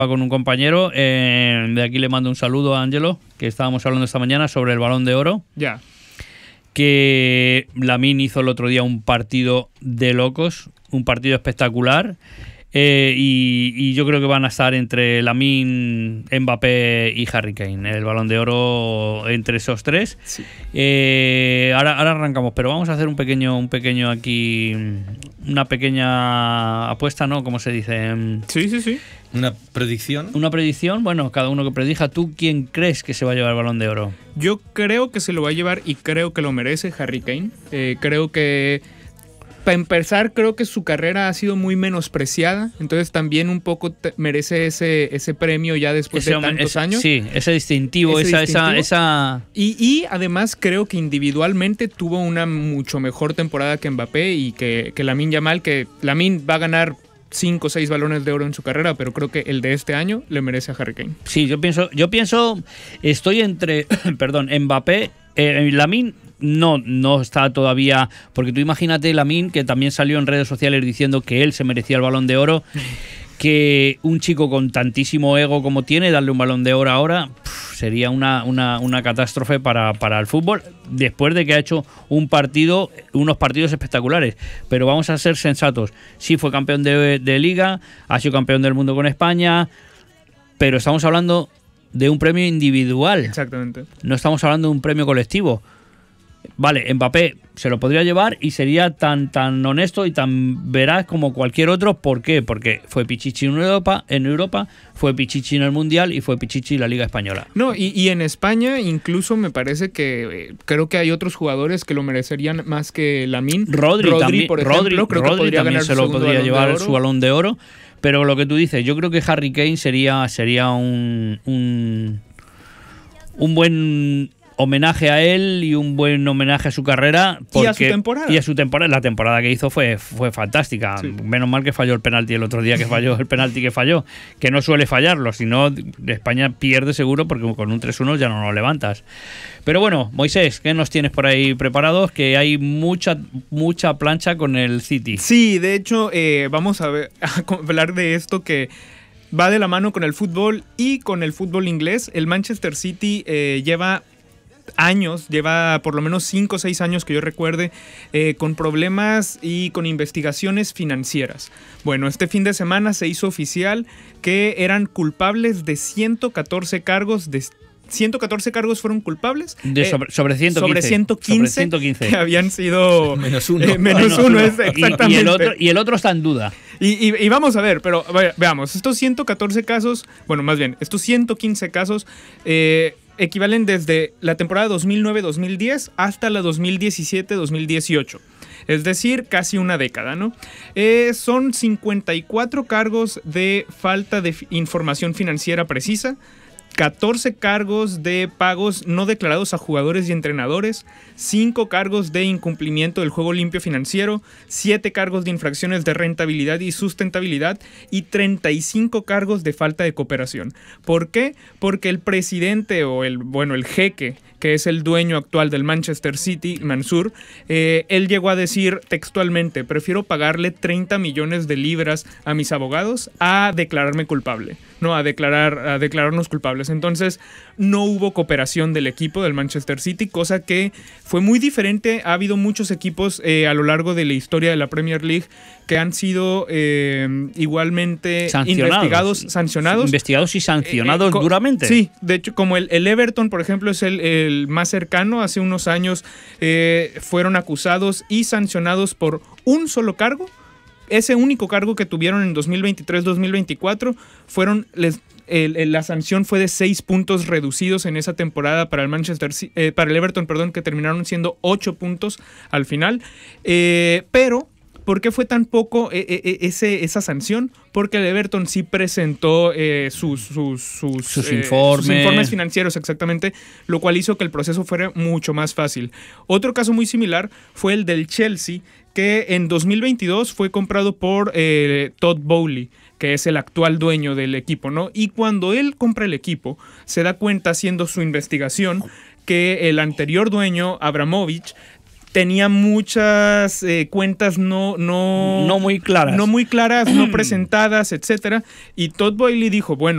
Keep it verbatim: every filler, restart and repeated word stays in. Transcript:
con un compañero, eh, de aquí le mando un saludo a Ángelo, que estábamos hablando esta mañana sobre el Balón de Oro. Ya. Que Lamine hizo el otro día un partido de locos, un partido espectacular. Eh, y, y yo creo que van a estar entre Lamine, Mbappé y Harry Kane, el Balón de Oro entre esos tres. Sí. Eh, ahora, ahora arrancamos, pero vamos a hacer un pequeño, un pequeño aquí, una pequeña apuesta, ¿no? ¿Cómo se dice? Sí, sí, sí. Una predicción. Una predicción, bueno, cada uno que predija. ¿Tú quién crees que se va a llevar el Balón de Oro? Yo creo que se lo va a llevar y creo que lo merece Harry Kane. Eh, creo que para empezar, creo que su carrera ha sido muy menospreciada, entonces también un poco te merece ese, ese premio ya después Ese, de tantos ese, años. Sí, ese distintivo, ese esa, distintivo. esa, esa... Y, y además creo que individualmente tuvo una mucho mejor temporada que Mbappé y que, que Lamine Yamal, que Lamine va a ganar cinco o seis balones de oro en su carrera, pero creo que el de este año le merece a Harry Kane. Sí, yo pienso, yo pienso, estoy entre, perdón, Mbappé, eh, Lamine. No, no está todavía, porque tú imagínate Lamine, que también salió en redes sociales diciendo que él se merecía el Balón de Oro, que un chico con tantísimo ego como tiene, darle un Balón de Oro ahora, pff, sería una, una, una catástrofe para, para el fútbol, después de que ha hecho un partido, unos partidos espectaculares. Pero vamos a ser sensatos, sí fue campeón de, de Liga, ha sido campeón del mundo con España, pero estamos hablando de un premio individual. Exactamente. No estamos hablando de un premio colectivo. Vale, Mbappé se lo podría llevar y sería tan, tan honesto y tan veraz como cualquier otro. ¿Por qué? Porque fue Pichichi en Europa, en Europa, fue Pichichi en el Mundial y fue Pichichi en la Liga Española. No, y, y en España incluso me parece que eh, creo que hay otros jugadores que lo merecerían más que Lamine. Rodri, Rodri también, por ejemplo, Rodri, creo que Rodri podría también ganar se su lo segundo podría Balón de llevar Oro. su Balón de Oro. Pero lo que tú dices, yo creo que Harry Kane sería, sería un, un, un buen homenaje a él y un buen homenaje a su carrera. Porque, y a su temporada. Y a su temporada. La temporada que hizo fue, fue fantástica. Sí. Menos mal que falló el penalti el otro día, que falló el penalti que falló, que no suele fallarlo, si no España pierde seguro porque con un tres uno ya no lo levantas. Pero bueno, Moisés, ¿qué nos tienes por ahí preparados? Que hay mucha, mucha plancha con el City. Sí, de hecho, eh, vamos a, ver, a hablar de esto que va de la mano con el fútbol y con el fútbol inglés. El Manchester City eh, lleva años, lleva por lo menos cinco o seis años que yo recuerde, eh, con problemas y con investigaciones financieras. Bueno, este fin de semana se hizo oficial que eran culpables de ciento catorce cargos de ciento catorce cargos fueron culpables. De sobre, eh, sobre, ciento quince, sobre ciento quince. Sobre ciento quince. Que habían sido... menos uno. Eh, menos menos uno, uno. Es exactamente. Y, y, el otro, y el otro está en duda. Y, y, y vamos a ver, pero a ver, veamos, estos ciento catorce casos, bueno, más bien, estos ciento quince casos eh, equivalen desde la temporada dos mil nueve dos mil diez hasta la dos mil diecisiete dos mil dieciocho. Es decir, casi una década, ¿no? Eh, son cincuenta y cuatro cargos de falta de información financiera precisa, catorce cargos de pagos no declarados a jugadores y entrenadores, cinco cargos de incumplimiento del juego limpio financiero, siete cargos de infracciones de rentabilidad y sustentabilidad y treinta y cinco cargos de falta de cooperación. ¿Por qué? Porque el presidente o el, bueno, el jeque, que es el dueño actual del Manchester City, Mansour, eh, él llegó a decir textualmente: prefiero pagarle treinta millones de libras a mis abogados a declararme culpable, no a declarar a declararnos culpables. Entonces no hubo cooperación del equipo del Manchester City, cosa que fue muy diferente. Ha habido muchos equipos eh, a lo largo de la historia de la Premier League que han sido eh, igualmente investigados, sancionados. Investigados y sancionados eh, eh, duramente. Sí, de hecho, como el, el Everton, por ejemplo, es el, el más cercano. Hace unos años eh, fueron acusados y sancionados por un solo cargo. Ese único cargo que tuvieron en dos mil veintitrés dos mil veinticuatro fueron... Les, El, el, la sanción fue de seis puntos reducidos en esa temporada para el Manchester eh, para el Everton, perdón, que terminaron siendo ocho puntos al final. Eh, pero, ¿por qué fue tan poco eh, eh, ese, esa sanción? Porque el Everton sí presentó eh, sus, sus, sus, sus, eh, informes. sus informes financieros, exactamente, lo cual hizo que el proceso fuera mucho más fácil. Otro caso muy similar fue el del Chelsea, que en dos mil veintidós fue comprado por eh, Todd Bowley, que es el actual dueño del equipo, ¿no? Y cuando él compra el equipo, se da cuenta, haciendo su investigación, que el anterior dueño, Abramovich, tenía muchas eh, cuentas no, no, no muy claras. No muy claras, no presentadas, etcétera. Y Todd Boehly dijo, bueno,